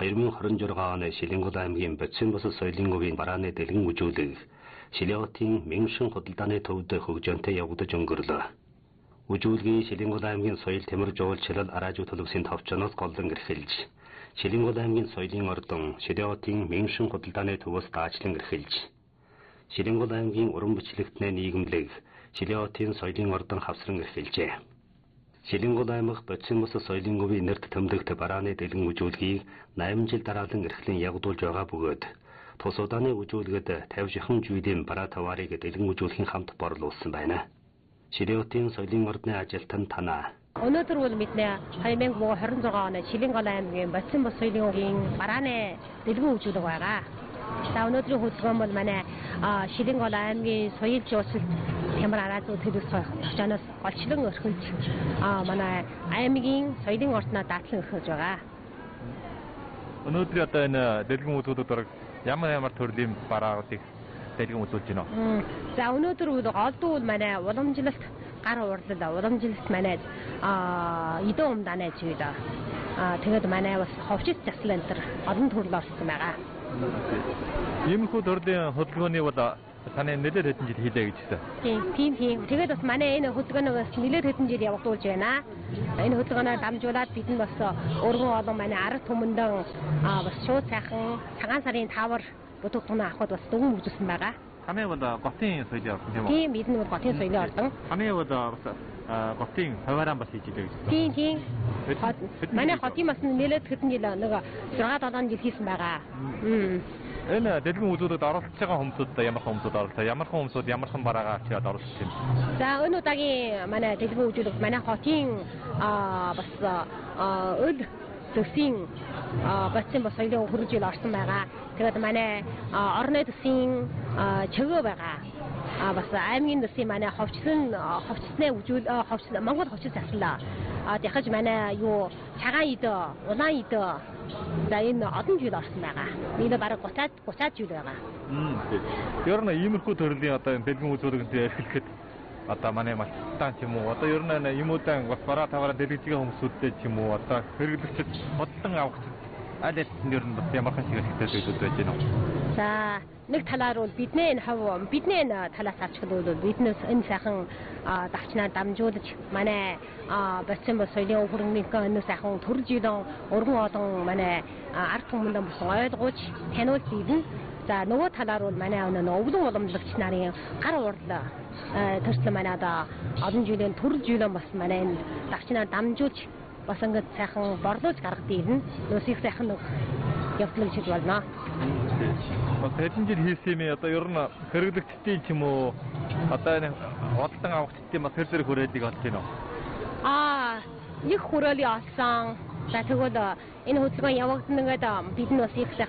2026 оны Шилэнгут аймгийн Боцинбосод соёлын өвийн барааны дэлгэн үжүүлэг Шилэотын Мэншин худалдааны төвд хөгжөөнтэй явагдаж өнгөрлөө. Үжүүлгийн Шилэнгут аймгийн соёл тэмэр жуулчлал араажуу төлөвсийн товчоноос голлон эрхэлж, Шилэнгут аймгийн соёлын ордон Шилэотын Мэншин худалдааны төвөөс даачлан эрхэлж, Шилэнгут аймгийн уран бичлэгтний нийгэмлэг Шилэотын соёлын ордон хавсран эрхэлжээ. Шилэнгут аймаг Боцинбосод соёлын өвийн нэрт тэмдэгт барааны дэлгэн үжүүлгийг 8 жил дараалан эрхлэн ягдуулж байгаа бөгөөд тус удааны үжүүлгэд 50 шихэн жүйлийн бараа таваарыг дэлгэн үжүүлэхийн хамт борлуулсан байна. Шилэотын соёлын ордны ажилтан танаа. Өнөөдөр бол бидний 2026 оны Шилэнгут аймгийн Боцинбосод соёлын өвийн барааны дэлгэн үжүүлэг байгаа. За өнөөдрийн хөтөлбөр бол манай Шилэнгут аймгийн соёл жуулчлал тэмэр араажуу төлөвлөсөн товчоноос голчлон өрхөлж манай аймгийн соёлын ордноо даадлан өрхөж байгаа. Өнөөдөр одоо энэ дэлгэн үзүүлэлтээр ямар төрлийн бараагуудыг дэлгэн үзүүлж байна вэ? За өнөөдөр голдуу манай уламжлалт гар урлал, уламжлалт манай эдэн умдааны зүйл. Тэгээд манай бас ховчит заслан энэ олон төрөл орсон байгаа. Иймэрхүү төрлийн хөдөлгөөний бол таны нэлээд хэдэн жил хийлээ гэж хэлсэн. Тийм. Тэгээд бас манай энэ хөдөлгөөнөөс нэлээд хэдэн жил явагдуулж байна. Энэ хөдөлгөөнөөр дамжуулаад бид нь бас өргөн олон манай арга түмэндэн бас шууд сайхан цагаан сарын 5-аар бүтээгдэхүүн авахд бас дүгэн үзүүлсэн байгаа. Таны бол готын соёлын ордон тийм үү? Тийм, бид нь бол готын соёлын ордон. Таны бол бас готын хувааран бас хийж илээ гэж хэлсэн. Тийм. Манай хотын бас нэлээд хэдэн жил нэг 6-7 жил хийсэн байгаа. Энэ дэлгэн үзүүлэлтэд оролцож байгаа хүмүүсд ямар хүмүүсд оролцоо? Ямар хүмүүсд ямархан бараагаа авчиад оролцож байна? За энэ удаагийн манай дэлгэн үзүүлэлт манай хотын бас өл төсийн Боцинбосод соёлын хөрөж ил орсон байгаа. Тэгээд манай орны төсийн чөгөө байгаа. Бас аймгийн төсийн манай ховчсны үжүүл Монгол ховчс заслаа. Дахиж манай цагаан идэ, улаан идэ за энэ олон зүйл орсон байгаа. Энэ бараг 30 зүйл байгаа. Ер нь иймэрхүү төрлийн одоо энэ дэлгэн үзүүлэлтэд эрхлэхэд одоо манай малтан ч юм уу одоо ер нь юмудаан бас бараа таваараа дэлгэж байгаа хүмүүстэй ч юм уу одоо хэрэглэгчд бодлон авах аль аль ер нь бас ямархан шиг хэрэгтэй зүйл байж байна уу? За нэг талаар бол бидний энэ талаас авчих бол биднээс энэ сайхан давчнаар дамжуулж манай Боцинбосод соёлын хөрөнгөний энэ сайхан төрөл жилийн өргөн олон манай ард түмэндээ болсон ойлгож таниулж ийдэн. За нөгөө талаар бол манай өвлөн уламжлагч нарын гар урлал төрслөн манай одоо олон жилийн төрөл жилийн бас манай энэ давчнаар дамжуулж бас ингээд сайхан борлуулж гаргад ийдэн. Нүсийг сайхан нэг явдлыг хийж болно. Бас хэдэн жил хийсэн юм одоо ер нь хэрэглэгчдийн ч юм уу одоо энэ бодлон авахчдын бас хэрэг хүрээлийг олж байна уу? Их хүрээлийг олсон. За тэгвэл энэ хөдөлгөөн явагдана гэдэг бид нь бас их сайхан